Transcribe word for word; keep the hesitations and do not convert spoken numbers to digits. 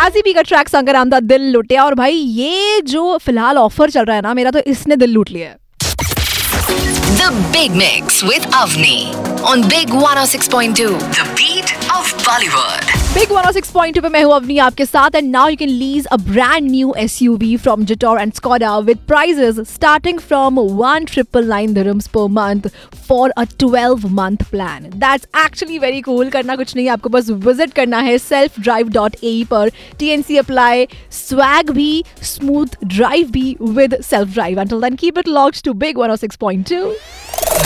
काजी B का track song का नाम था दिल लुटिया। और भाई ये जो फिलहाल ऑफर चल रहा है ना, मेरा तो इसने दिल लूट लिया है। The Big Mix with Avni on Big one oh six point two. The beat of Bollywood. Big one oh six point two पे मैं हूँ अवनी आपके साथ, and now you can lease a brand new S U V from Jetor and Skoda with prices starting from one triple nine dirhams per month for a twelve month plan. That's actually very cool. करना कुछ नहीं है, आपको बस visit करना है self drive dot a e पर। T N C apply, swag भी, smooth drive भी with self drive. Until then, keep it locked to Big one oh six point two.